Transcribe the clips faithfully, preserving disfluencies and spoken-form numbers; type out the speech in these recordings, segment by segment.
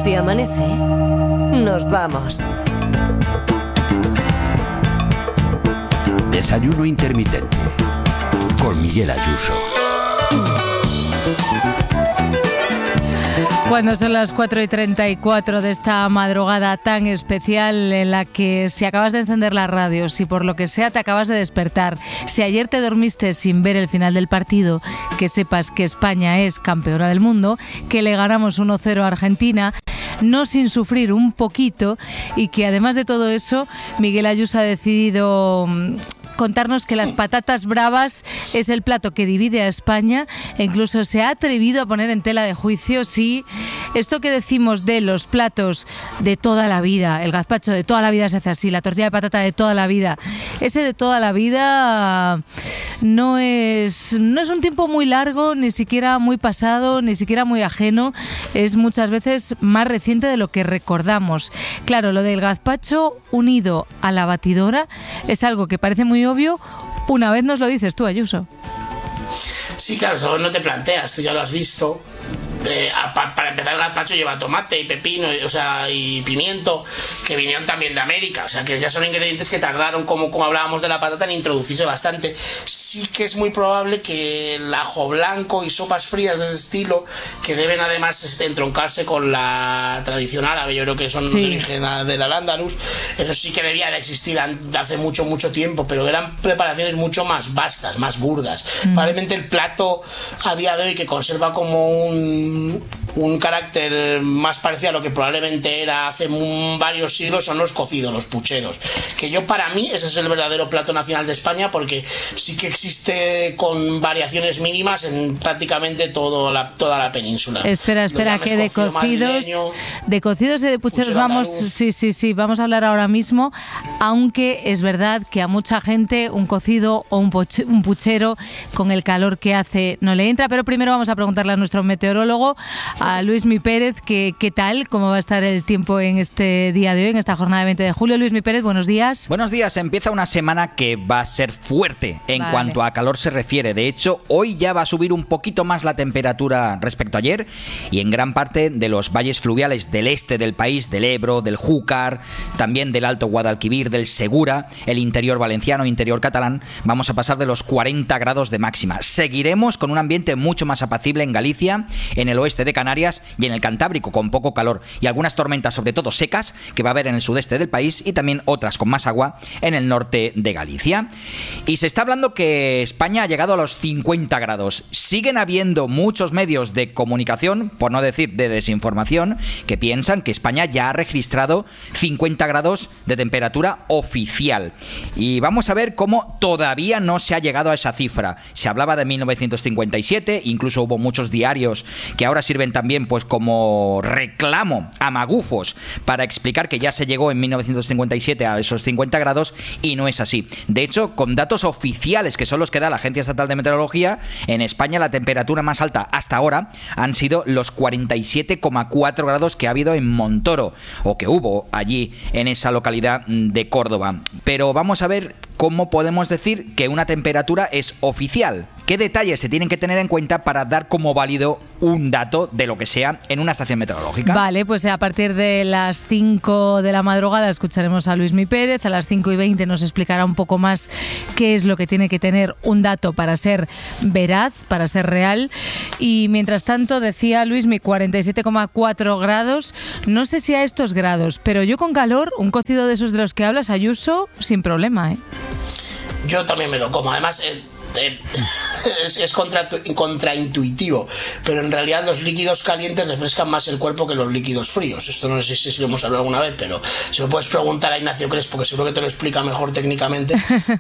Si amanece, nos vamos. Desayuno intermitente con Miguel Ayuso. Cuando son las cuatro y treinta y cuatro de esta madrugada tan especial en la que si acabas de encender la radio, si por lo que sea te acabas de despertar, si ayer te dormiste sin ver el final del partido, que sepas que España es campeona del mundo, que le ganamos uno cero a Argentina, no sin sufrir un poquito, y que además de todo eso, Miguel Ayuso ha decidido contarnos que las patatas bravas es el plato que divide a España, e incluso se ha atrevido a poner en tela de juicio si esto que decimos de los platos de toda la vida, el gazpacho de toda la vida se hace así, la tortilla de patata de toda la vida, ese de toda la vida no es, no es un tiempo muy largo, ni siquiera muy pasado, ni siquiera muy ajeno, es muchas veces más reciente de lo que recordamos. Claro, lo del gazpacho unido a la batidora es algo que parece muy obvio, una vez nos lo dices tú, Ayuso. Sí, claro, eso no te planteas, tú ya lo has visto. Eh, pa, para empezar, el gazpacho lleva tomate y pepino, y, o sea, y pimiento, que vinieron también de América, o sea, que ya son ingredientes que tardaron, como, como hablábamos de la patata, en introducirse bastante. Sí que es muy probable que el ajo blanco y sopas frías de ese estilo, que deben además entroncarse con la tradición árabe, yo creo que son sí. de origen del Al-Ándalus, eso sí que debía de existir hace mucho, mucho tiempo, pero eran preparaciones mucho más vastas, más burdas. Mm. Probablemente el plato a día de hoy que conserva como un un carácter más parecido a lo que probablemente era hace varios siglos son los cocidos, los pucheros, que yo para mí ese es el verdadero plato nacional de España, porque sí que existe con variaciones mínimas en prácticamente todo la, toda la península. Espera, espera, que de cocidos de cocidos y de pucheros vamos, sí, sí, sí, vamos a hablar ahora mismo, aunque es verdad que a mucha gente un cocido o un, poche, un puchero con el calor que hace no le entra, pero primero vamos a preguntarle a nuestro meteorólogo, a Luismi Pérez, que qué tal, cómo va a estar el tiempo en este día de hoy, en esta jornada de veinte de julio. Luismi Pérez, buenos días. Buenos días, empieza una semana que va a ser fuerte en vale. cuanto a calor se refiere. De hecho, hoy ya va a subir un poquito más la temperatura respecto a ayer, y en gran parte de los valles fluviales del este del país, del Ebro, del Júcar, también del Alto Guadalquivir, del Segura, el interior valenciano, interior catalán, vamos a pasar de los cuarenta grados de máxima. Seguiremos con un ambiente mucho más apacible en Galicia, en el oeste de Canarias y en el Cantábrico, con poco calor, y algunas tormentas, sobre todo secas, que va a haber en el sudeste del país, y también otras con más agua en el norte de Galicia. Y se está hablando que España ha llegado a los cincuenta grados. Siguen habiendo muchos medios de comunicación, por no decir de desinformación, que piensan que España ya ha registrado cincuenta grados de temperatura oficial. Y vamos a ver cómo todavía no se ha llegado a esa cifra. Se hablaba de mil novecientos cincuenta y siete, incluso hubo muchos diarios que ahora sirven también pues como reclamo a magufos para explicar que ya se llegó en mil novecientos cincuenta y siete a esos cincuenta grados, y no es así. De hecho, con datos oficiales, que son los que da la Agencia Estatal de Meteorología, en España la temperatura más alta hasta ahora han sido los cuarenta y siete coma cuatro grados que ha habido en Montoro, o que hubo allí en esa localidad de Córdoba. Pero vamos a ver cómo podemos decir que una temperatura es oficial. ¿Qué detalles se tienen que tener en cuenta para dar como válido un dato de lo que sea en una estación meteorológica? Vale, pues a partir de las cinco de la madrugada escucharemos a Luismi Pérez. A las cinco y veinte nos explicará un poco más qué es lo que tiene que tener un dato para ser veraz, para ser real. Y mientras tanto, decía Luismi, cuarenta y siete coma cuatro grados. No sé si a estos grados, pero yo con calor, un cocido de esos de los que hablas, Ayuso, sin problema, ¿eh? Yo también me lo como. Además, eh, eh, es, es contra, contraintuitivo, pero en realidad los líquidos calientes refrescan más el cuerpo que los líquidos fríos. Esto no sé si, si lo hemos hablado alguna vez, pero si me puedes preguntar a Ignacio Crespo, que seguro que te lo explica mejor técnicamente,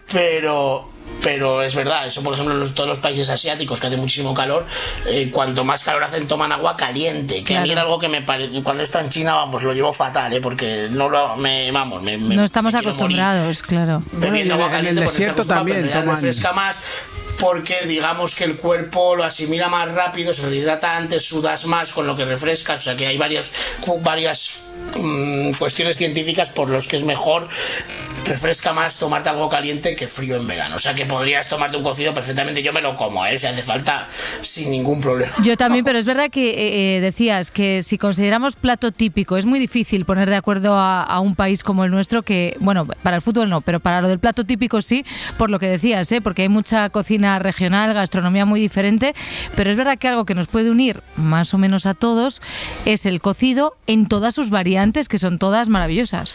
pero... Pero es verdad, eso por ejemplo en los, todos los países asiáticos que hace muchísimo calor, eh, cuanto más calor hacen toman agua caliente, que claro. A mí era algo que me parece, cuando está en China, vamos, lo llevo fatal, ¿eh? Porque no lo, me, vamos, me, me, no estamos me acostumbrados, claro. Bebiendo bueno, agua caliente, en el desierto también toman. toman... refresca más, porque digamos que el cuerpo lo asimila más rápido, se rehidrata antes, sudas más, con lo que refrescas, o sea que hay varias, varias mmm, cuestiones científicas por los que es mejor refresca más tomarte algo caliente que frío en verano. O sea que podrías tomarte un cocido perfectamente. Yo me lo como, ¿eh? Si hace falta, sin ningún problema. Yo también, pero es verdad que eh, decías que si consideramos plato típico, es muy difícil poner de acuerdo a, a un país como el nuestro, que, bueno, para el fútbol no, pero para lo del plato típico sí, por lo que decías, ¿eh? Porque hay mucha cocina regional, gastronomía muy diferente, pero es verdad que algo que nos puede unir más o menos a todos es el cocido en todas sus variantes, que son todas maravillosas.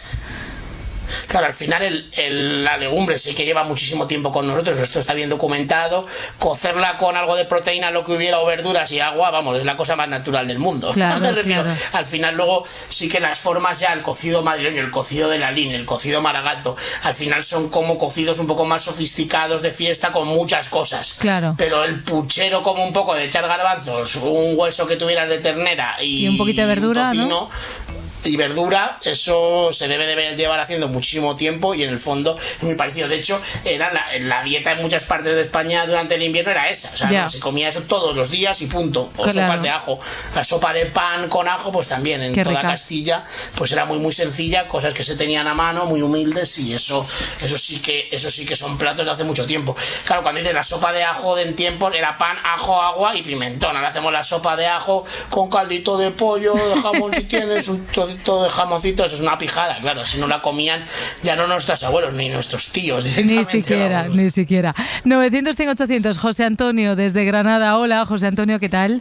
Claro, al final el, el, la legumbre sí que lleva muchísimo tiempo con nosotros, esto está bien documentado. Cocerla con algo de proteína, lo que hubiera, o verduras y agua, vamos, es la cosa más natural del mundo. Claro, Me refiero, claro. Al final luego sí que las formas ya, el cocido madrileño, el cocido de la línea, el cocido maragato, al final son como cocidos un poco más sofisticados de fiesta con muchas cosas. Claro. Pero el puchero, como un poco de echar garbanzos, un hueso que tuvieras de ternera y, y un poquito de verdura, tocino, ¿no? Y verdura, eso se debe de llevar haciendo muchísimo tiempo y en el fondo es muy parecido. De hecho, era la, la dieta en muchas partes de España durante el invierno era esa. O sea, yeah. no, se comía eso todos los días y punto. O claro. sopas de ajo. La sopa de pan con ajo, pues también en Qué toda rica. Castilla, pues era muy muy sencilla, cosas que se tenían a mano, muy humildes, y eso eso sí que eso sí que son platos de hace mucho tiempo. Claro, cuando dices la sopa de ajo de en tiempos era pan, ajo, agua y pimentón. Ahora hacemos la sopa de ajo con caldito de pollo, de jamón si tienes, un trocito de jamoncito. Eso es una pijada, claro. Si no la comían ya no nuestros abuelos ni nuestros tíos. Ni siquiera, vamos. ni siquiera. novecientos, cien, ochocientos, José Antonio desde Granada. Hola, José Antonio, ¿qué tal?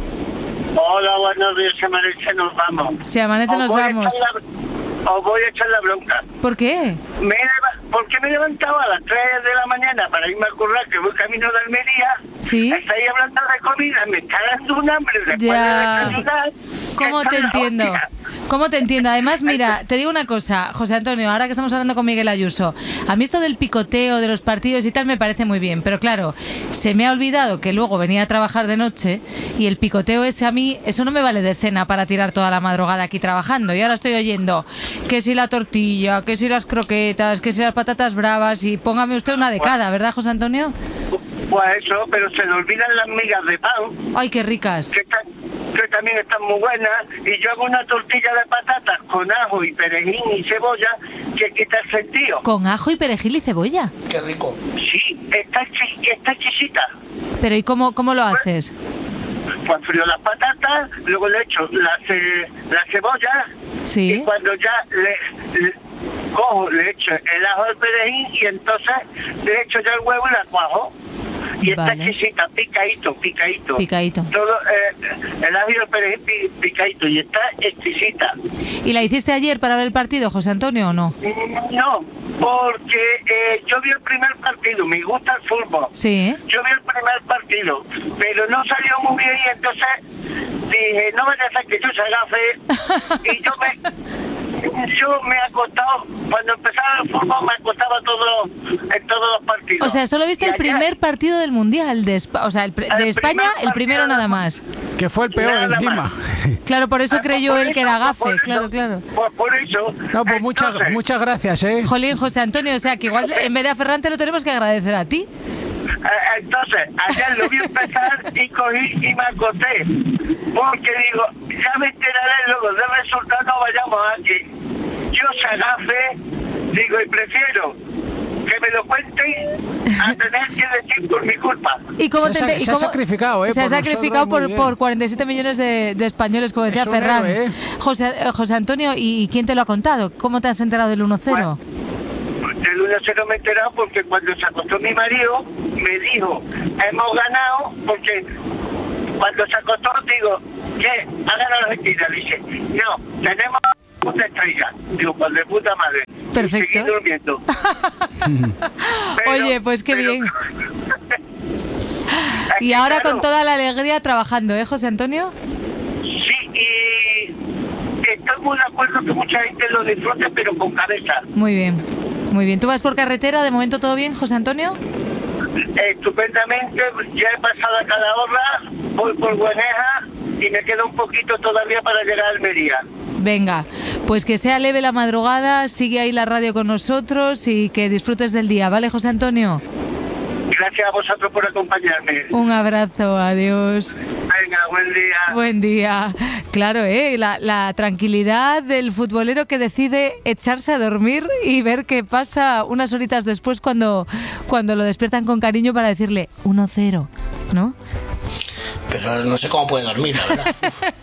Hola, buenos días, se amanece, nos vamos. Se amanece, nos Os voy a vamos. echar la- Os voy a echar la bronca. ¿Por qué? Me he leva- ¿Por qué me he levantado a las tres de la mañana para irme a currar, que voy camino de Almería? Sí. Estáis hablando de comida, me está dando un hambre después Ya. de desayunar. ¿Cómo que te son la entiendo? hostia. ¿Cómo te entiendo? Además, mira, te digo una cosa, José Antonio, ahora que estamos hablando con Miguel Ayuso, a mí esto del picoteo de los partidos y tal me parece muy bien, pero claro, se me ha olvidado que luego venía a trabajar de noche y el picoteo ese a mí, eso no me vale de cena para tirar toda la madrugada aquí trabajando, y ahora estoy oyendo que si la tortilla, que si las croquetas, que si las patatas bravas, y póngame usted una de cada, ¿verdad, José Antonio? Pues eso, pero se le olvidan las migas de pan, ¡Ay, qué ricas! que, están, que también están muy buenas, y yo hago una tortilla de patatas con ajo y perejil y cebolla que quita el sentido. Con ajo y perejil y cebolla. Qué rico. Sí, está, chi- está exquisita. Pero ¿y cómo, cómo lo haces? Pues frío las patatas, luego le echo la, ce- la cebolla, Sí. y cuando ya le, le cojo, le echo el ajo al perejil, y entonces le echo ya el huevo y la cuajo. Y está Vale. exquisita, picadito, picadito. Picadito. Todo eh, el ajo y el perejil pi- picadito, y está exquisita. ¿Y la hiciste ayer para ver el partido, José Antonio, o no? No, porque eh, yo vi el primer partido, me gusta el fútbol. Sí, ¿eh? Yo vi el primer partido, pero no salió muy bien, y entonces dije, no vaya a ser que yo se agafe. Y yo me, yo me he acostado, cuando empezaba el fútbol me acostaba todo, en todos los partidos. O sea, solo viste Y el ayer- primer partido del Mundial, de, Espa- o sea, el, pre- El de España, primer el primero partido nada del- más. Que fue el peor Nada encima. más. Claro, por eso Ah, pues creyó por él que eso, era pues gafe, por eso, claro, claro. Pues por eso. No, pues muchas, Entonces, muchas gracias, ¿eh? Jolín, José Antonio, o sea, que igual en vez de a Ferran te lo tenemos que agradecer a ti. Eh, Entonces, ayer lo vi empezar y cogí y me acosté. Porque digo, ya me enteraré luego del resultado, no vayamos aquí. Yo se agafe, digo, y prefiero que me lo cuenten a tener que decir por mi culpa. ¿Y cómo Se ha te, sa- y se ha cómo- sacrificado, ¿eh? Se ha Por nosotros, sacrificado muy por, bien. por cuarenta y siete millones de, de españoles, como decía Es un Ferran. héroe, ¿eh? José, eh, José Antonio, ¿y quién te lo ha contado? ¿Cómo te has enterado del uno cero? Del uno cero me he enterado porque cuando se acostó mi marido, me dijo, hemos ganado, porque cuando se acostó, digo, ¿qué? ¿Ha ganado Argentina? Dice, no, tenemos una estrella. Digo, pues de puta madre. Perfecto. Y seguí durmiendo. Pero- Oye, pues qué pero- bien. Es Y que, ahora claro, con toda la alegría trabajando, ¿eh, José Antonio? Sí, y estoy muy de acuerdo que mucha gente lo disfrute, pero con cabeza. Muy bien, muy bien. ¿Tú vas por carretera? ¿De momento todo bien, José Antonio? Estupendamente, ya he pasado a cada hora, voy por Bueneja y me queda un poquito todavía para llegar a Almería. Venga, pues que sea leve la madrugada, sigue ahí la radio con nosotros y que disfrutes del día, ¿vale, José Antonio? gracias a vosotros por acompañarme. Un abrazo, adiós. Venga, buen día. Buen día. Claro, ¿eh? La, la tranquilidad del futbolero que decide echarse a dormir y ver qué pasa unas horitas después cuando, cuando lo despiertan con cariño para decirle uno cero, ¿no? Pero no sé cómo puede dormir, la verdad.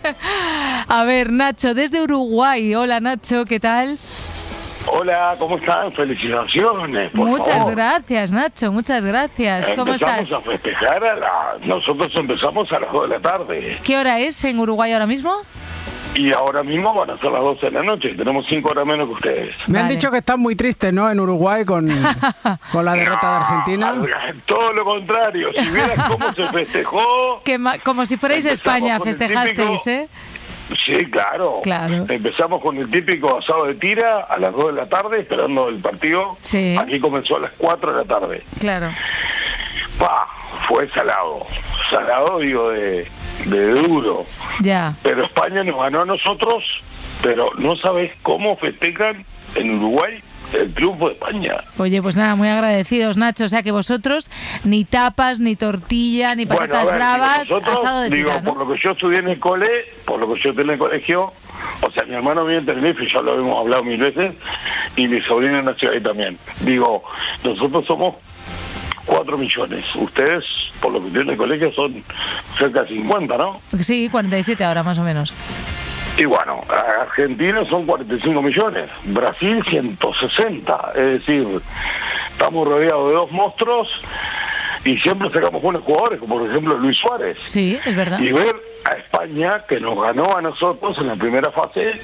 A ver, Nacho, desde Uruguay. Hola, Nacho, ¿qué tal? Hola, ¿cómo están? Felicitaciones, por Muchas favor. gracias, Nacho, muchas gracias. ¿Cómo empezamos estás? a festejar a la... Nosotros empezamos a las dos de la tarde. ¿Qué hora es en Uruguay ahora mismo? Y ahora mismo van a ser las doce de la noche. Tenemos cinco horas menos que ustedes. Me han Vale. dicho que están muy tristes, ¿no? En Uruguay con, con la derrota de Argentina. No, todo lo contrario. Si vieras cómo se festejó... Que ma- como si fuerais Empezamos España, con el festejasteis, típico- ¿eh? Sí, claro. Claro. Empezamos con el típico asado de tira a las dos de la tarde, esperando el partido. Sí. Aquí comenzó a las cuatro de la tarde. Claro. Pa, fue salado. Salado, digo, de, de duro. Ya. Pero España nos ganó a nosotros, pero no sabes cómo festejan en Uruguay el triunfo de España. Oye, pues nada, muy agradecidos, Nacho. O sea que vosotros ni tapas, ni tortilla, ni Bueno, patatas a ver, bravas, digo, nosotros, asado de digo, tira, ¿no? por lo que yo estudié en el cole, por lo que yo estudié en el colegio, o sea, mi hermano vive en Tenerife, ya lo hemos hablado mil veces, y mi sobrino nació ahí también. Digo, nosotros somos cuatro millones. Ustedes, por lo que estudié en el colegio, son cerca de cincuenta, ¿no? Sí, cuarenta y siete ahora más o menos. Y bueno, Argentina son cuarenta y cinco millones, Brasil ciento sesenta, es decir, estamos rodeados de dos monstruos y siempre sacamos buenos jugadores, como por ejemplo Luis Suárez. Sí, es verdad. Y ver a España, que nos ganó a nosotros en la primera fase,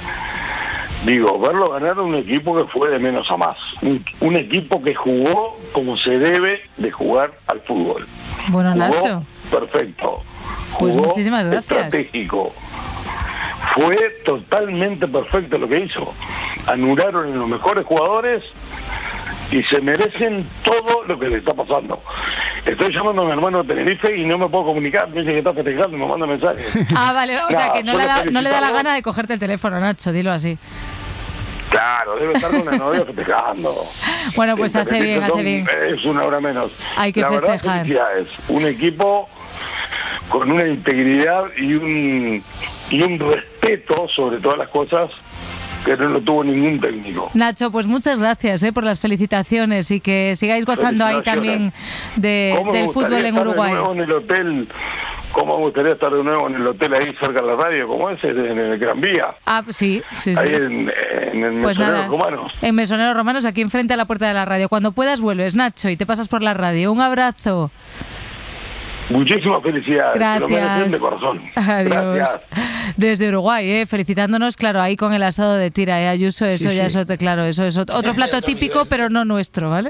digo, verlo ganar a un equipo que fue de menos a más, un, un equipo que jugó como se debe de jugar al fútbol. Bueno, Jugó Nacho. perfecto. Pues Jugó muchísimas gracias. Estratégico. Fue totalmente perfecto lo que hizo. Anularon en los mejores jugadores y se merecen todo lo que le está pasando. Estoy llamando a mi hermano de Tenerife y no me puedo comunicar. Me dice que está festejando y me manda mensajes. Ah, vale, o sea Nada, que no solo le, da, no le da la felicitarlo. gana de cogerte el teléfono, Nacho, dilo así. Claro, debe estar con una novia festejando. Bueno, pues En hace bien, Tenerife hace bien. son- Es una hora menos. Hay que La verdad, festejar. felicidades. Un equipo con una integridad y un y un respeto sobre todas las cosas que no lo tuvo ningún técnico. Nacho, pues muchas gracias eh, por las felicitaciones y que sigáis gozando ahí también de, ¿Cómo me del gustaría fútbol en estar Uruguay. De nuevo en el hotel, ¿Cómo me gustaría estar de nuevo en el hotel ahí cerca de la radio? ¿Cómo es? En el Gran Vía. Ah, sí, sí, sí. Ahí en, en el Pues Mesoneros nada, Romanos. en Mesoneros Romanos, aquí enfrente a la puerta de la radio. Cuando puedas vuelves, Nacho, y te pasas por la radio. Un abrazo. Muchísimas felicidades. Gracias. Te lo merecen de corazón. Adiós. Gracias. Desde Uruguay, ¿eh? Felicitándonos, claro, ahí con el asado de tira, ¿eh? Ayuso, eso Sí, ya sí. es otro, claro, eso es otro, otro plato típico, pero no nuestro, ¿vale?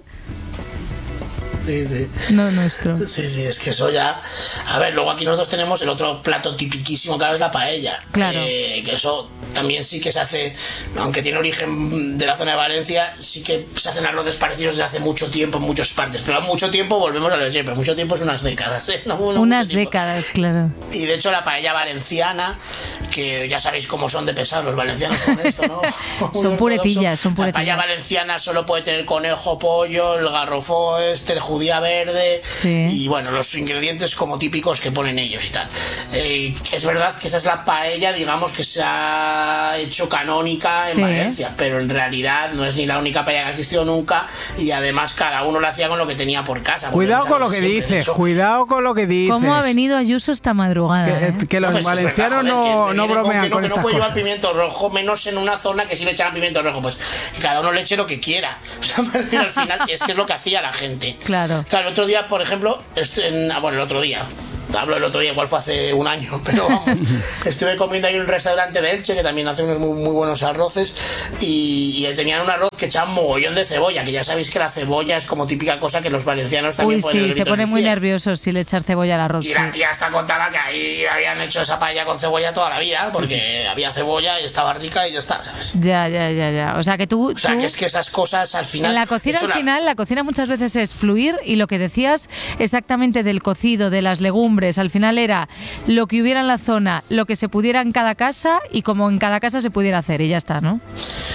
Sí, sí. No nuestro. Sí, sí, es que eso ya... A ver, luego aquí nosotros tenemos el otro plato tipiquísimo que es la paella. Claro. Eh, que eso también sí que se hace, aunque tiene origen de la zona de Valencia, sí que se hacen arroces parecidos desde hace mucho tiempo en muchas partes. Pero mucho tiempo, volvemos a lo de siempre, mucho tiempo es unas décadas, ¿eh? No, no Unas mucho tiempo. décadas, claro. Y de hecho la paella valenciana, que ya sabéis cómo son de pesados los valencianos con esto, ¿no? Son puretillas, son La paella puretillas. valenciana solo puede tener conejo, pollo, el garrofó este, el judía verde, Sí. y bueno, los ingredientes como típicos que ponen ellos y tal. Eh, es verdad que esa es la paella, digamos, que se ha hecho canónica en Sí. Valencia, pero en realidad no es ni la única paella que ha existido nunca, y además cada uno lo hacía con lo que tenía por casa. porque Cuidado es con algo lo que siempre he dices, dicho. cuidado con lo que dices. ¿Cómo ha venido Ayuso esta madrugada? Que, eh? que los No, pues, valencianos es verdad, joder, no, que me no vienen con bromean que no, con que no estas puede llevar cosas. pimiento rojo, menos en una zona que sí le echaban pimiento rojo. Pues que cada uno le eche lo que quiera. O sea, al final es que es lo que hacía la gente. Claro. Claro, el otro día, por ejemplo, este, en- ah, bueno, el otro día, hablo del otro día, igual fue hace un año, pero vamos, estuve comiendo ahí en un restaurante de Elche que también hace unos muy, muy buenos arroces y, y tenían un arroz que echaban mogollón de cebolla, que ya sabéis que la cebolla es como típica cosa que los valencianos también Uy, ponen el sí, se grito en pone el muy cielo. nervioso si le echar cebolla al arroz. Y Sí. la tía hasta contaba que ahí habían hecho esa paella con cebolla toda la vida, porque había cebolla y estaba rica y ya está, ¿sabes? Ya, ya, ya, ya. O sea que tú... O sea, tú- que es que esas cosas al final... En la de cocina hecho, al la- final, la cocina muchas veces es fluir y lo que decías exactamente del cocido, de las legumbres, al final era lo que hubiera en la zona, lo que se pudiera en cada casa y como en cada casa se pudiera hacer y ya está, ¿no?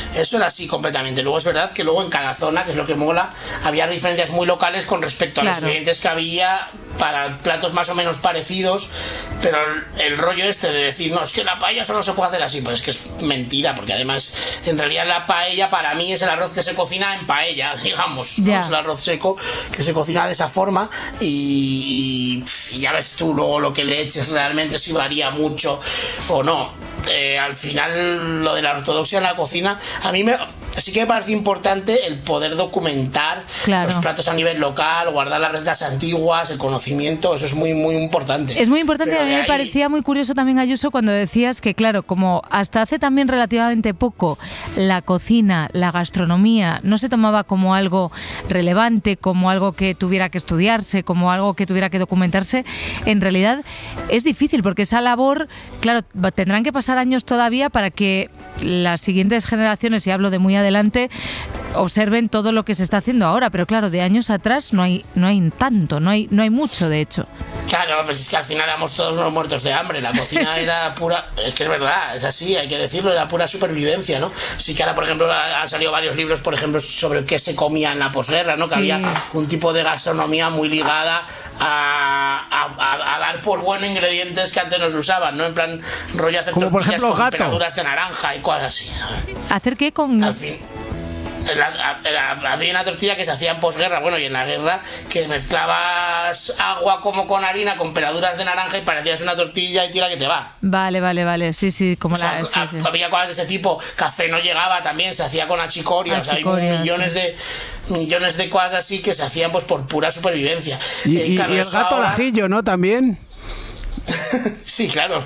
Eso era así completamente. Luego es verdad que luego en cada zona, que es lo que mola, había diferencias muy locales con respecto a claro. los ingredientes que había para platos más o menos parecidos, pero el, el rollo este de decir, no, es que la paella solo se puede hacer así, pues es que es mentira, porque además en realidad la paella para mí es el arroz que se cocina en paella, digamos, yeah. ¿no? Es el arroz seco que se cocina de esa forma y, y, y ya ves tú luego lo que le eches realmente si varía mucho o no. Eh, al final lo de la ortodoxia en la cocina a mí me, sí que me parece importante el poder documentar claro. los platos a nivel local, guardar las recetas antiguas, el conocimiento, eso es muy muy importante. Es muy importante. Pero a mí me ahí... parecía muy curioso también, Ayuso, cuando decías que claro, como hasta hace también relativamente poco la cocina, la gastronomía no se tomaba como algo relevante, como algo que tuviera que estudiarse, como algo que tuviera que documentarse, en realidad es difícil porque esa labor, claro, tendrán que pasar años todavía para que las siguientes generaciones, y hablo de muy adelante, observen todo lo que se está haciendo ahora, pero claro, de años atrás no hay no hay tanto, no hay no hay mucho de hecho. Claro, pues es que al final éramos todos unos muertos de hambre, la cocina era pura, es que es verdad, es así, hay que decirlo, era pura supervivencia, ¿no? Sí que ahora, por ejemplo, han salido varios libros, por ejemplo, sobre qué se comía en la posguerra, ¿no? Que sí. había un tipo de gastronomía muy ligada a, a, a dar por bueno ingredientes que antes no se usaban, ¿no? En plan, rollo hacer como tortillas por ejemplo, con peladuras de naranja y cosas así, ¿sabes? ¿Hacer qué con...? Al fin... La, la, había una tortilla que se hacía en posguerra, bueno, y en la guerra, que mezclabas agua como con harina, con peladuras de naranja y parecías una tortilla y tira que te va. Vale, vale, vale, sí, sí, como o sea, la... Sí, a, sí. Había cosas de ese tipo, café no llegaba también, se hacía con achicoria, achicoria o sea, hay millones sí. de millones de cosas así que se hacían pues por pura supervivencia. Y, eh, y, y el gato ahora... al ajillo, ¿no? También... Sí, claro,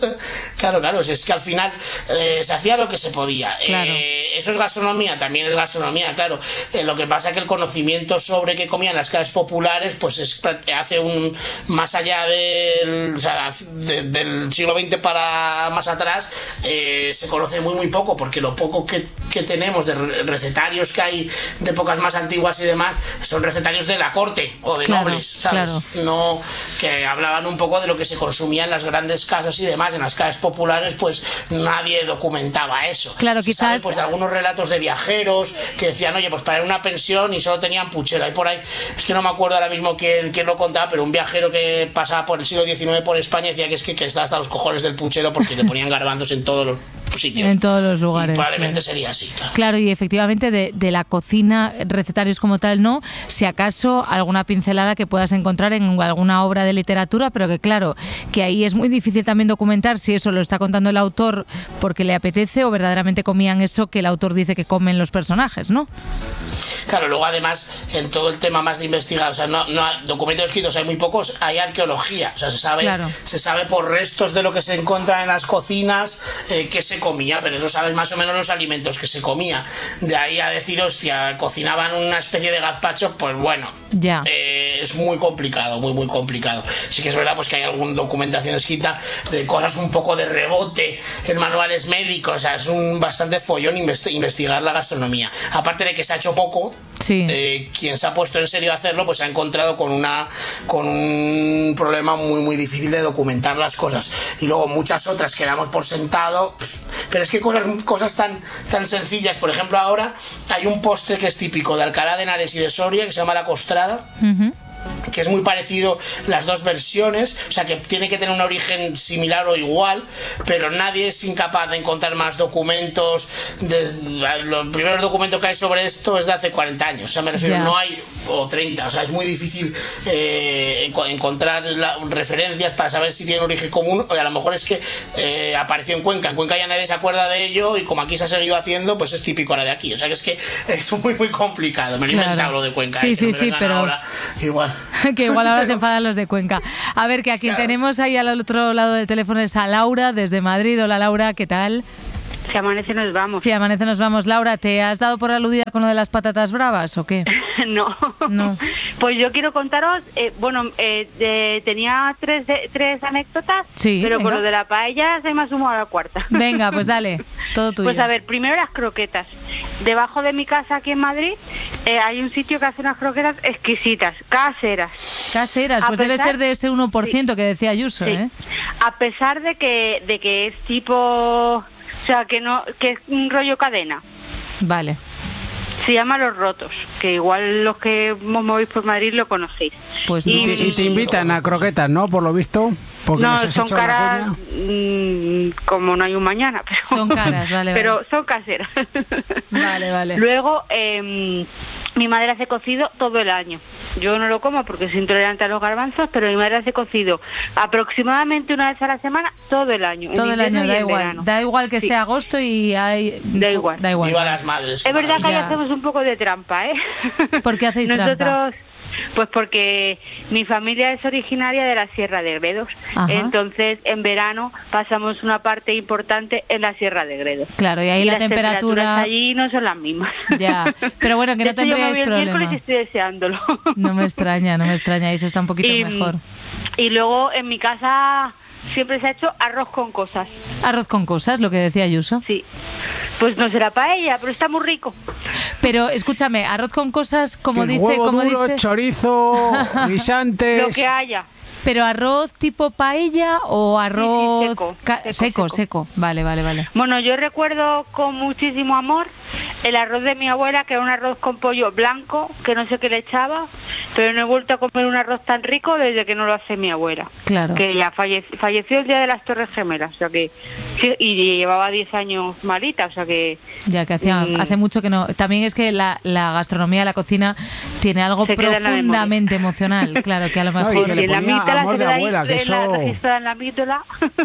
claro, claro, es que al final eh, se hacía lo que se podía. Claro. Eh, eso es gastronomía, también es gastronomía, claro. Eh, lo que pasa es que el conocimiento sobre qué comían las clases populares, pues es, hace un más allá del, o sea, de, del siglo veinte para más atrás, eh, se conoce muy muy poco, porque lo poco que, que tenemos de recetarios que hay de épocas más antiguas y demás son recetarios de la corte o de claro, nobles, ¿sabes? Claro. No, que hablaban un poco de lo que se consumía en las grandes casas y demás. En las casas populares pues nadie documentaba eso. Claro, se quizás sabe, pues de algunos relatos de viajeros que decían, oye, pues para ir a una pensión y solo tenían puchero. Y por ahí, es que no me acuerdo ahora mismo quién, quién lo contaba, pero un viajero que pasaba por el siglo diecinueve por España decía que es que, que está hasta los cojones del puchero porque le ponían garbanzos en todos los sitios. En todos los lugares. Y probablemente claro. sería así, claro. Claro, y efectivamente de, de la cocina, recetarios como tal, no. Si acaso alguna pincelada que puedas encontrar en alguna obra de literatura, pero que claro, que ahí es muy difícil también documentar si eso lo está contando el autor porque le apetece o verdaderamente comían eso que el autor dice que comen los personajes, ¿no? Claro, luego además en todo el tema más de investigar, o sea, no, no documentos escritos hay muy pocos, hay arqueología, o sea, se sabe, claro. se sabe por restos de lo que se encuentra en las cocinas eh, que se comía, pero eso sabes más o menos los alimentos que se comía. De ahí a decir, hostia, cocinaban una especie de gazpacho, pues bueno, ya. Eh, es muy complicado, muy muy complicado. Sí que es verdad pues que hay alguna documentación escrita de cosas un poco de rebote en manuales médicos, o sea, es un bastante follón investi- investigar la gastronomía. Aparte de que se ha hecho poco, sí. eh, quien se ha puesto en serio a hacerlo pues se ha encontrado con una con un problema muy muy difícil de documentar las cosas, y luego muchas otras que damos por sentado, pero es que cosas cosas tan tan sencillas. Por ejemplo, ahora hay un postre que es típico de Alcalá de Henares y de Soria que se llama la costrada, uh-huh. que es muy parecido las dos versiones, o sea que tiene que tener un origen similar o igual, pero nadie es incapaz de encontrar más documentos. De, los primeros documentos que hay sobre esto es de hace cuarenta años, o sea, me refiero, yeah. no hay, o treinta, o sea, es muy difícil eh, encontrar la, referencias para saber si tiene origen común, o a lo mejor es que eh, apareció en Cuenca, en Cuenca ya nadie se acuerda de ello, y como aquí se ha seguido haciendo, pues es típico ahora de aquí, o sea que es que es muy muy complicado. Me lo he claro. inventado lo de Cuenca, sí, eh, sí, sí, pero ahora, igual que igual ahora se enfadan los de Cuenca. A ver, que a quien claro. tenemos ahí al otro lado del teléfono es a Laura, desde Madrid. Hola, Laura, ¿qué tal? Si amanece nos vamos. Si amanece nos vamos. Laura, ¿te has dado por aludida con lo de las patatas bravas o qué? no. no. Pues yo quiero contaros, eh, bueno, eh, de, tenía tres de, tres anécdotas, sí, pero venga. con lo de la paella se me ha sumado a la cuarta. Venga, pues dale, todo tuyo. Pues a ver, primero las croquetas. Debajo de mi casa aquí en Madrid eh, hay un sitio que hace unas croquetas exquisitas, caseras. Caseras, pues pesar, debe ser de ese uno por ciento sí, que decía Ayuso, sí. ¿eh? A pesar de que, de que es tipo... O sea, que no que es un rollo cadena. Vale. Se llama Los Rotos, que igual los que os movéis por Madrid lo conocéis. Pues y, no. y te invitan a croquetas, ¿no? Por lo visto. No, son caras mmm, como no hay un mañana. Pero, son caras, vale, Pero vale. son caseras. Vale, vale. Luego, eh, mi madre hace cocido todo el año. Yo no lo como porque soy intolerante a los garbanzos, pero mi madre hace cocido aproximadamente una vez a la semana todo el año. Todo el año, da igual. Verano. Da igual que sí. sea agosto y hay... Da igual. Da igual. Viva las madres. Es verdad que ahí Ya. hacemos un poco de trampa, ¿eh? ¿Por qué hacéis Nosotros, trampa? Pues porque mi familia es originaria de la Sierra de Gredos. Ajá. Entonces, en verano pasamos una parte importante en la Sierra de Gredos. Claro, y ahí y la las temperatura... temperaturas allí no son las mismas. Ya, pero bueno, que De no hecho, yo me tendríais voy el problema. miércoles y estoy deseándolo. No me extraña, no me extraña, ahí se está un poquito y, mejor. Y luego en mi casa siempre se ha hecho arroz con cosas. Arroz con cosas, lo que decía Ayuso. Sí. Pues no será paella, pero está muy rico. Pero escúchame, arroz con cosas, como que dice... huevo como duro, dice... chorizo, guisantes... Lo que haya. ¿Pero arroz tipo paella o arroz Sí, sí, seco, ca- seco, seco, seco. seco? Vale, vale, vale. Bueno, yo recuerdo con muchísimo amor el arroz de mi abuela, que era un arroz con pollo blanco, que no sé qué le echaba, pero no he vuelto a comer un arroz tan rico desde que no lo hace mi abuela. Claro. Que ya falle- falleció el día de las Torres Gemelas, o sea que sí, y llevaba diez años malita, o sea que... Ya que hacía, Mm. hace mucho que no... También es que la, la gastronomía, la cocina, tiene algo Se queda en la profundamente emocional. Claro, que a lo No, y mejor... que le Y en la ponía mítola amor se de queda ahí, abuela, que en la- eso- registrada en la mítola.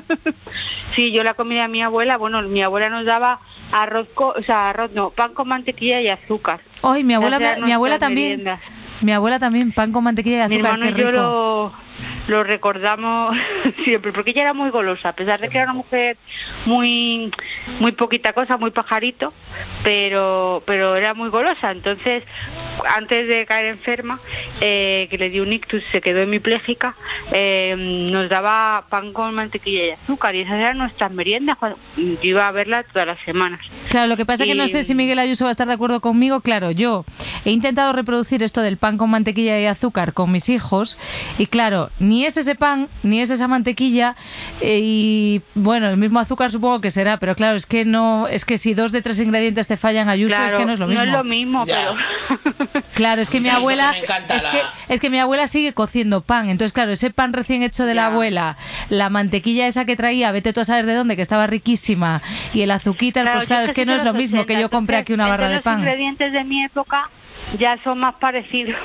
Sí, yo la comida de mi abuela, bueno, mi abuela nos daba arroz, co- o sea, arroz no, pan con mantequilla y azúcar. Ay, mi abuela, Esas eran mi abuela nuestras también... meriendas. Mi abuela también, pan con mantequilla y Mi azúcar, hermano qué y yo rico. lo, lo recordamos siempre, porque ella era muy golosa, a pesar de que era una mujer muy muy poquita cosa, muy pajarito, pero pero era muy golosa. Entonces, antes de caer enferma, eh, que le dio un ictus, se quedó hemipléjica, eh, nos daba pan con mantequilla y azúcar, y esas eran nuestras meriendas. Cuando, yo iba a verla todas las semanas. Claro, lo que pasa es que no Y- sé si Miguel Ayuso va a estar de acuerdo conmigo. Claro, yo he intentado reproducir esto del pan con mantequilla y azúcar con mis hijos y claro, ni es ese pan, ni es esa mantequilla eh, y bueno, el mismo azúcar supongo que será, pero claro, es que no, es que si dos de tres ingredientes te fallan, Ayuso, Claro, es que no es lo mismo. No es lo mismo, Ya. pero... Claro, es que mi Sí, eso abuela me encanta, es la- que, es que mi abuela sigue cociendo pan, entonces claro, ese pan recién hecho de la Ya. abuela, la mantequilla esa que traía, vete tú a saber de dónde, que estaba riquísima, y el azuquita, pues yo claro, es que soy no de es los lo mismo que yo ochenta, compré aquí una barra de entonces, pan. Los ingredientes de mi época ya son más parecidos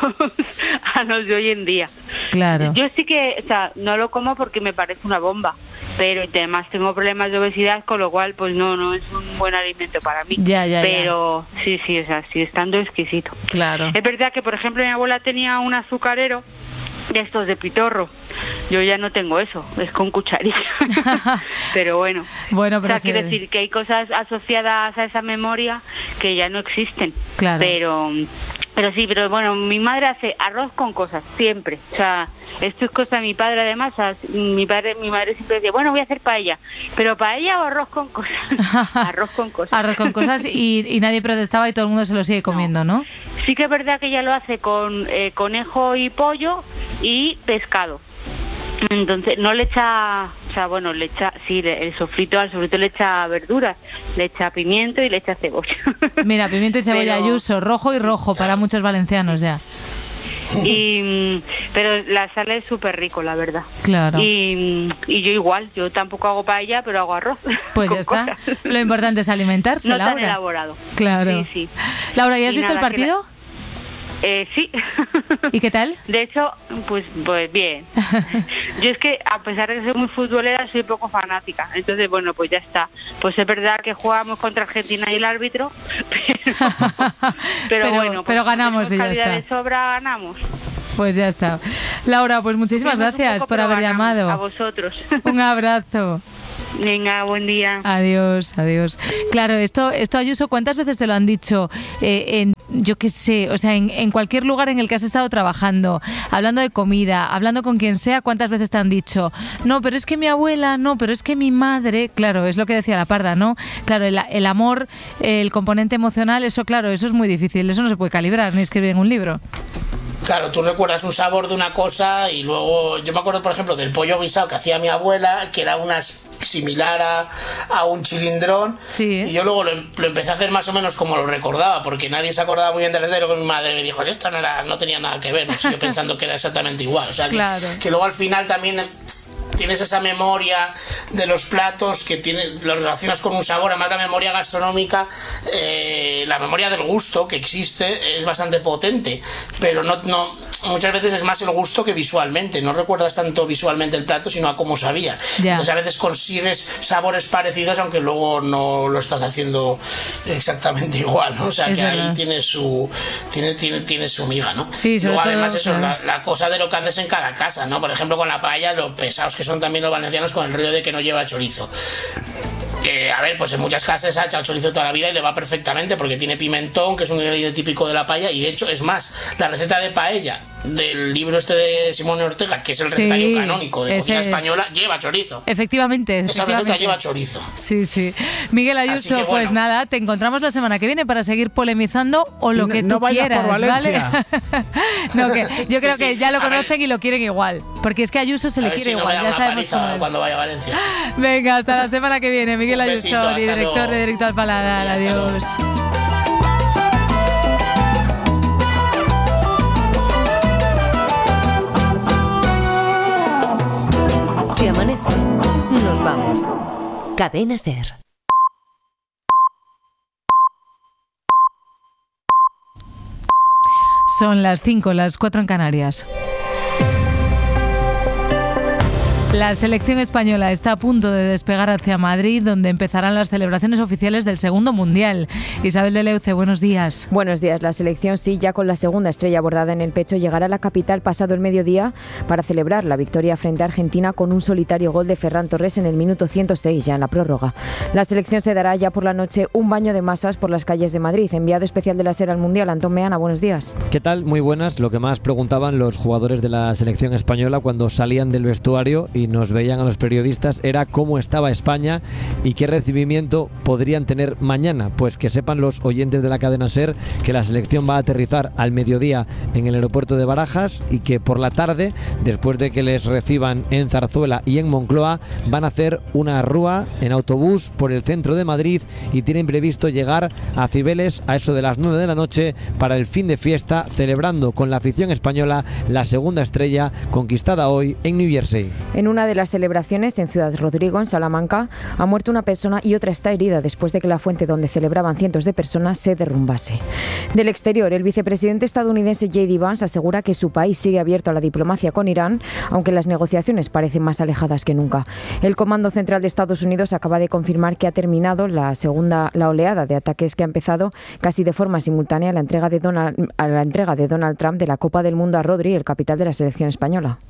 a los de hoy en día. Claro. Yo sí que, o sea, no lo como porque me parece una bomba, pero además tengo problemas de obesidad, con lo cual pues no no es un buen alimento para mí. Ya, ya, ya. Pero sí, sí, o sea, sigue estando exquisito. Claro. Es verdad que, por ejemplo, mi abuela tenía un azucarero de estos de pitorro. Yo ya no tengo eso, es con cucharilla. Pero bueno. Bueno, pero o sea, sí. quiero decir que hay cosas asociadas a esa memoria que ya no existen. Claro. Pero pero sí, pero bueno, mi madre hace arroz con cosas, siempre. O sea, esto es cosa de mi padre además. O sea, mi padre, mi madre siempre decía, bueno, voy a hacer paella. Pero paella o arroz con cosas. Arroz con cosas. Arroz con cosas y, y nadie protestaba y todo el mundo se lo sigue comiendo, ¿no? Sí que es verdad que ella lo hace con eh, conejo y pollo y pescado. Entonces no le echa, o sea, bueno, le echa, sí, le- el sofrito, al sofrito le echa verduras, le echa pimiento y le echa cebolla. Mira, pimiento y cebolla Pero- Ayuso, rojo y rojo para muchos valencianos ya. Y, mm, pero la sal es súper rico, la verdad. Claro. Y, mm, y yo igual, yo tampoco hago paella, pero hago arroz. Pues con ya está. cosas. Lo importante es alimentarse, No tan Laura. elaborado. Claro. Sí, sí. Laura, ¿ya has Y visto el nada, que partido? Eh, sí. ¿Y qué tal? De hecho, pues, pues bien. Yo es que, a pesar de que soy muy futbolera, soy poco fanática. Entonces, bueno, pues ya está. Pues es verdad que jugamos contra Argentina y el árbitro, pero, pero, Pero- bueno. Pues pero como ganamos tenemos y ya calidad está. de sobra, ganamos. Pues ya está. Laura, pues muchísimas Sufrimos un gracias poco, por pero haber ganamos. A llamado. vosotros. Un abrazo. Venga, buen día. Adiós, adiós. Claro, esto, esto Ayuso, ¿cuántas veces te lo han dicho? Eh, en, yo qué sé, o sea, en, en cualquier lugar en el que has estado trabajando, hablando de comida, hablando con quien sea, ¿cuántas veces te han dicho? No, pero es que mi abuela, no, pero es que mi madre, claro, es lo que decía la Parda, ¿no? Claro, el, el amor, el componente emocional, eso, claro, eso es muy difícil, eso no se puede calibrar ni escribir en un libro. Claro, tú recuerdas un sabor de una cosa y luego... Yo me acuerdo, por ejemplo, del pollo guisado que hacía mi abuela, que era una similar a, a un chilindrón, sí. Y yo luego lo, lo empecé a hacer más o menos como lo recordaba, porque nadie se acordaba muy bien del receta, que mi madre me dijo, esto no, era, no tenía nada que ver, ¿no? Yo pensando que era exactamente igual. O sea, que, claro. que luego al final también... tienes esa memoria de los platos que tiene, los relacionas con un sabor, además la memoria gastronómica, eh, la memoria del gusto que existe es bastante potente, pero no, no muchas veces es más el gusto que visualmente, no recuerdas tanto visualmente el plato sino a cómo sabía. Ya. Entonces a veces consigues sabores parecidos aunque luego no lo estás haciendo exactamente igual, ¿no? O sea, es que verdad. Ahí tiene su tiene, tiene, tiene su miga, ¿no? Sí, luego todo, además eso, claro. la, la cosa de lo que haces en cada casa, ¿no? Por ejemplo, con la paella, lo pesados que son también los valencianos con el rollo de que no lleva chorizo. Eh, a ver, pues en muchas casas ha echado chorizo toda la vida y le va perfectamente porque tiene pimentón, que es un ingrediente típico de la paella, y de hecho es más, la receta de paella del libro este de Simón Ortega, que es el recetario sí, canónico de cocina española, lleva chorizo. Efectivamente, esa efectivamente. receta lleva chorizo. Sí, sí. Miguel Ayuso, bueno. Pues nada, te encontramos la semana que viene para seguir polemizando o lo que no, tú no quieras, por ¿vale? no, que yo creo sí, que sí. ya lo a conocen ver. Y lo quieren igual, porque es que a Ayuso se a le quiere si no igual, me da ya una sabemos cómo es. Cuando vaya a Valencia. Sí. Venga, hasta la semana que viene, Miguel Ayuso, besito, director luego. de Directo al Paladar. Adiós. Si amanece, nos vamos. Cadena SER. Son las cinco, las cuatro en Canarias. La selección española está a punto de despegar hacia Madrid, donde empezarán las celebraciones oficiales del segundo Mundial. Isabel de Leuce, buenos días. Buenos días. La selección, sí, ya con la segunda estrella bordada en el pecho, llegará a la capital pasado el mediodía para celebrar la victoria frente a Argentina con un solitario gol de Ferran Torres en el minuto ciento seis, ya en la prórroga. La selección se dará ya por la noche un baño de masas por las calles de Madrid. Enviado especial de la SER al Mundial, Antón Meana, buenos días. ¿Qué tal? Muy buenas. Lo que más preguntaban los jugadores de la selección española cuando salían del vestuario y nos veían a los periodistas era cómo estaba España y qué recibimiento podrían tener mañana. Pues que sepan los oyentes de la cadena SER que la selección va a aterrizar al mediodía en el aeropuerto de Barajas y que por la tarde, después de que les reciban en Zarzuela y en Moncloa, van a hacer una rúa en autobús por el centro de Madrid y tienen previsto llegar a Cibeles a eso de las nueve de la noche para el fin de fiesta, celebrando con la afición española la segunda estrella conquistada hoy en New Jersey. En una de las celebraciones en Ciudad Rodrigo, en Salamanca, ha muerto una persona y otra está herida después de que la fuente donde celebraban cientos de personas se derrumbase. Del exterior, el vicepresidente estadounidense J D Vance asegura que su país sigue abierto a la diplomacia con Irán, aunque las negociaciones parecen más alejadas que nunca. El Comando Central de Estados Unidos acaba de confirmar que ha terminado la segunda la oleada de ataques que ha empezado casi de forma simultánea a la entrega de Donald, a la entrega de Donald Trump de la Copa del Mundo a Rodri, el capital de la selección española.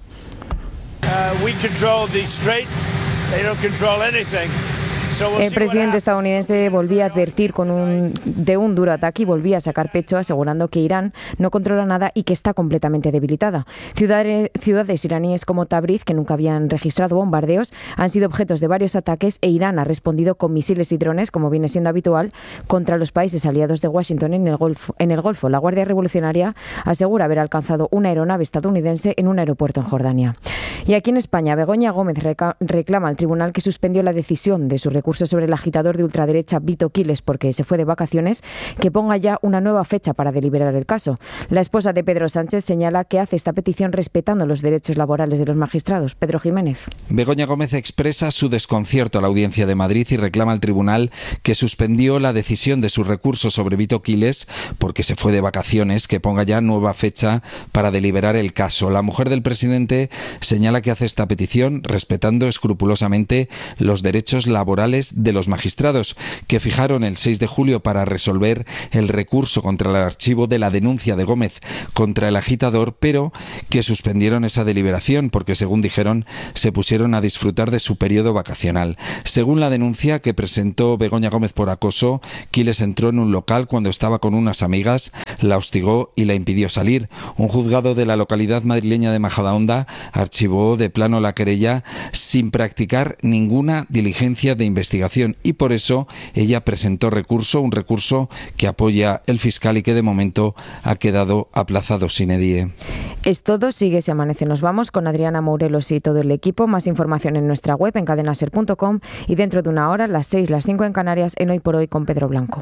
Uh, we control the strait. They don't control anything. El presidente estadounidense volvía a advertir con un, de un duro ataque y volvía a sacar pecho asegurando que Irán no controla nada y que está completamente debilitada. Ciudades, ciudades iraníes como Tabriz, que nunca habían registrado bombardeos, han sido objetos de varios ataques e Irán ha respondido con misiles y drones, como viene siendo habitual, contra los países aliados de Washington en el Golfo. En el Golfo. La Guardia Revolucionaria asegura haber alcanzado una aeronave estadounidense en un aeropuerto en Jordania. Y aquí en España, Begoña Gómez reca- reclama al tribunal que suspendió la decisión de su recurso sobre el agitador de ultraderecha Vito Quiles porque se fue de vacaciones, que ponga ya una nueva fecha para deliberar el caso. La esposa de Pedro Sánchez señala que hace esta petición respetando los derechos laborales de los magistrados. Pedro Jiménez. Begoña Gómez expresa su desconcierto a la Audiencia de Madrid y reclama al tribunal que suspendió la decisión de su recurso sobre Vito Quiles porque se fue de vacaciones, que ponga ya nueva fecha para deliberar el caso. La mujer del presidente señala que hace esta petición respetando escrupulosamente los derechos laborales de los magistrados, que fijaron el seis de julio para resolver el recurso contra el archivo de la denuncia de Gómez contra el agitador, pero que suspendieron esa deliberación porque, según dijeron, se pusieron a disfrutar de su periodo vacacional. Según la denuncia que presentó Begoña Gómez por acoso, Quiles entró en un local cuando estaba con unas amigas, la hostigó y la impidió salir. Un juzgado de la localidad madrileña de Majadahonda archivó de plano la querella sin practicar ninguna diligencia de investigación investigación y por eso ella presentó recurso, un recurso que apoya el fiscal y que de momento ha quedado aplazado sine die. Es todo, sigue Si Amanece. Nos vamos con Adriana Mourelos y todo el equipo. Más información en nuestra web en cadena ser punto com y dentro de una hora, las seis, las cinco en Canarias, en Hoy por Hoy con Pedro Blanco.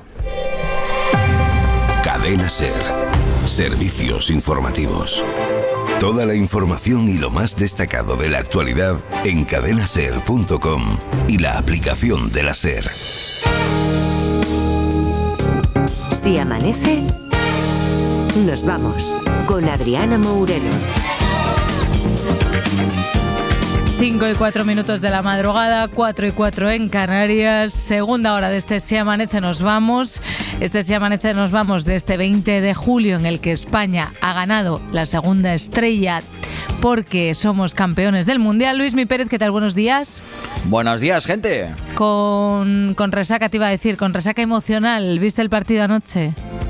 Cadena Ser. Servicios informativos. Toda la información y lo más destacado de la actualidad en cadena ser punto com y la aplicación de la Ser. Si amanece, nos vamos con Adriana Mourelos. cinco y cuatro minutos de la madrugada, cuatro y cuatro en Canarias, segunda hora de este Si Amanece Nos Vamos. Este Si Amanece Nos Vamos de este veinte de julio, en el que España ha ganado la segunda estrella porque somos campeones del Mundial. Luismi Pérez, ¿qué tal? Buenos días. Buenos días, gente. Con, con resaca, te iba a decir, con resaca emocional. ¿Viste el partido anoche?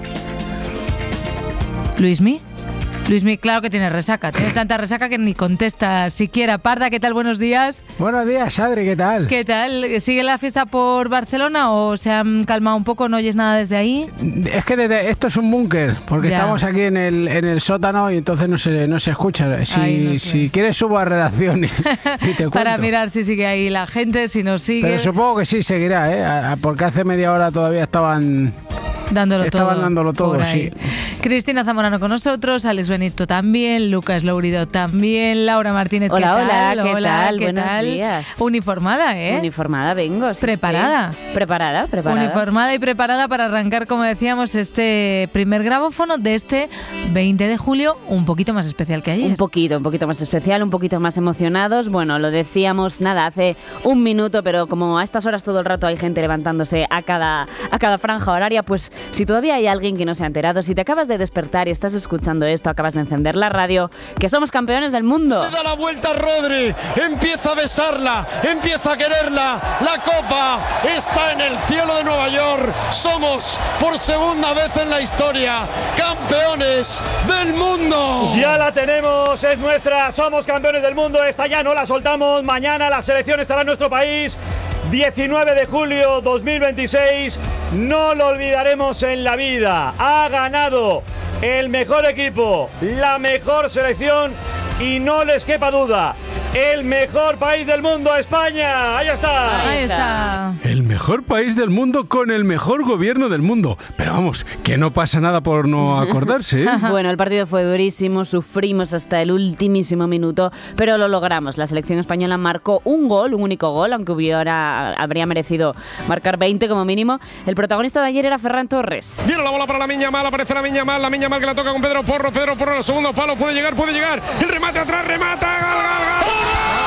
¿Luismi? Luismi, claro que tiene resaca. Tiene tanta resaca que ni contesta siquiera. Parda, ¿qué tal? Buenos días. Buenos días, Adri, ¿qué tal? ¿Qué tal? ¿Sigue la fiesta por Barcelona o se han calmado un poco? ¿No oyes nada desde ahí? Es que desde, esto es un búnker, porque Ya. estamos aquí en el, en el sótano y entonces no se, no se escucha. Si, Ay, no sé. si quieres subo a redacción y, y te cuento. Para mirar si sigue ahí la gente, si no sigue. Pero supongo que sí seguirá, ¿eh? A- a- porque hace media hora todavía estaban... Dándolo Estaban todo. dándolo todo, por ahí. sí. Cristina Zamorano con nosotros, Alex Benito también, Lucas Lourido también, Laura Martínez, Hola, ¿qué hola, tal? ¿qué tal? ¿qué Buenos tal? días. Uniformada, ¿eh? Uniformada vengo, sí, ¿Preparada? sí. Preparada, preparada. Uniformada y preparada para arrancar, como decíamos, este primer grabófono de este veinte de julio, un poquito más especial que ayer. Un poquito, un poquito más especial, un poquito más emocionados. Bueno, lo decíamos, nada, hace un minuto, pero como a estas horas todo el rato hay gente levantándose a cada, a cada franja horaria, pues si todavía hay alguien que no se ha enterado, si te acabas de despertar y estás escuchando esto, acabas de encender la radio, que somos campeones del mundo. Se da la vuelta Rodri, empieza a besarla, empieza a quererla, la copa está en el cielo de Nueva York, somos por segunda vez en la historia campeones del mundo. Ya la tenemos, es nuestra, somos campeones del mundo, esta ya no la soltamos, mañana la selección estará en nuestro país. diecinueve de julio dos mil veintiséis, no lo olvidaremos en la vida. Ha ganado el mejor equipo, la mejor selección y no les quepa duda, el mejor país del mundo, España. Ahí está. Ahí está. El mejor país del mundo con el mejor gobierno del mundo. Pero vamos, que no pasa nada por no acordarse, ¿eh? Bueno, el partido fue durísimo, sufrimos hasta el ultimísimo minuto, pero lo logramos. La selección española marcó un gol, un único gol, aunque hubiera, habría merecido marcar veinte como mínimo. El protagonista de ayer era Ferran Torres. Viene la bola para la Miña Mal, aparece la Miña Mal, la Miña Mal que la toca con Pedro Porro, Pedro Porro en el segundo palo, puede llegar, puede llegar, el remate atrás, remata, gal, gal, gal.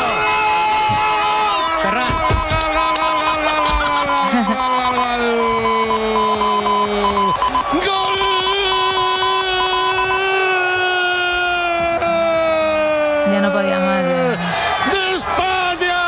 Ya no podía más. ¡De España!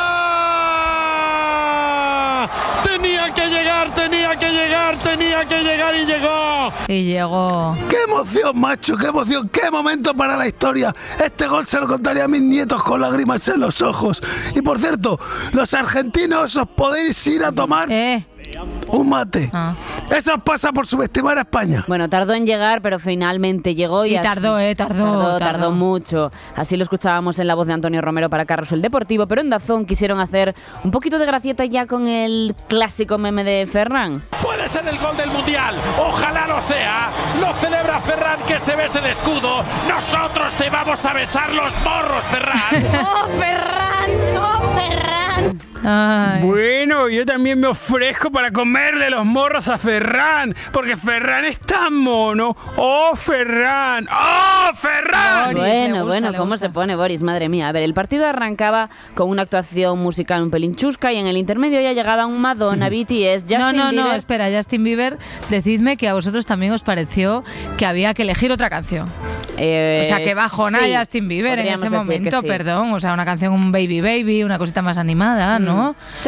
Tenía que llegar, tenía que llegar, tenía que llegar y llegó. Y llegó. ¡Qué emoción, macho! ¡Qué emoción! ¡Qué momento para la historia! Este gol se lo contaría a mis nietos con lágrimas en los ojos. Y por cierto, los argentinos os podéis ir a tomar... Eh. Un mate. Ah. Eso os pasa por subestimar a España. Bueno, tardó en llegar, pero finalmente llegó. Y, Y así- tardó, eh, tardó, tardó. tardó. Tardó mucho. Así lo escuchábamos en la voz de Antonio Romero para Carrusel Deportivo, pero en Dazón quisieron hacer un poquito de gracieta ya con el clásico meme de Ferran. Puede ser el gol del Mundial, ojalá lo sea. Lo celebra Ferran, que se bese el escudo. Nosotros te vamos a besar los morros, Ferran. ¡Oh, Ferran! ¡Oh, Ferran! Ay. Bueno, yo también me ofrezco para comerle los morros a Ferran, porque Ferran es tan mono. ¡Oh, Ferran! ¡Oh, Ferran! Boris, bueno, gusta, bueno, ¿cómo gusta. se pone Boris? Madre mía. A ver, el partido arrancaba con una actuación musical un pelín chusca y en el intermedio ya llegaban Madonna, B T S, Justin no, no, Bieber. no, espera, Justin Bieber, decidme que a vosotros también os pareció que había que elegir otra canción. Eh, o sea, que bajona sí, Justin Bieber en ese momento, sí. perdón. O sea, una canción, un Baby Baby, una cosita más animada, ¿no? Sí,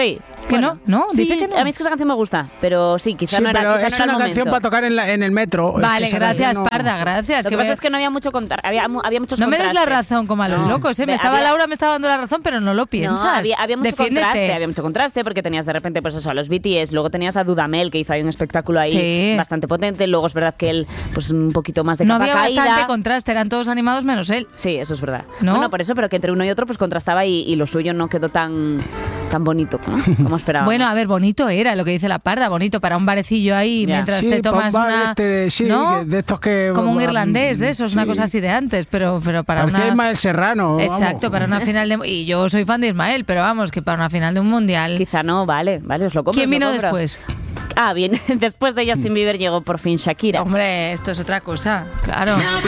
¿Que no? ¿No? Sí, Dice que no. A mí es que esa canción me gusta, pero sí, quizá Sí, no era, pero quizá es no era una el canción momento. para tocar en, la- en el metro. Vale, Es que esa gracias, canción no- Parda, gracias. Lo que que pasa me- es que no había mucho contar, había, mu- había muchos No me des contrastes. la razón como a los No. locos, ¿eh? Me Ve, estaba había- Laura me estaba dando la razón, pero no lo piensas. No, había, había mucho Defiéndete. contraste, había mucho contraste porque tenías de repente pues eso, a los B T S, luego tenías a Dudamel que hizo ahí un espectáculo ahí Sí. bastante potente, luego es verdad que él pues un poquito más de No capa había caída. bastante contraste, eran todos animados menos él. Sí, eso es verdad. ¿No? Bueno, por eso, pero que entre uno y otro pues contrastaba y, y lo suyo no quedó tan tan bonito, ¿no? Como esperaba. Bueno, a ver, bonito era lo que dice la Parda, bonito para un barecillo ahí Ya. mientras Sí, te pa' un tomas bar una, este, sí, ¿no? que- de estos que... Como un mm, irlandés de esos, una sí. cosa así de antes, pero pero para Parecía una Ismael Serrano. vamos. Exacto, para una final de y yo soy fan de Ismael, pero vamos, que para una final de un mundial. Quizá no, vale, vale, os lo compro. ¿Quién os lo vino compro. después? Ah, bien, después de Justin Bieber llegó por fin Shakira. Hombre, esto es otra cosa, claro.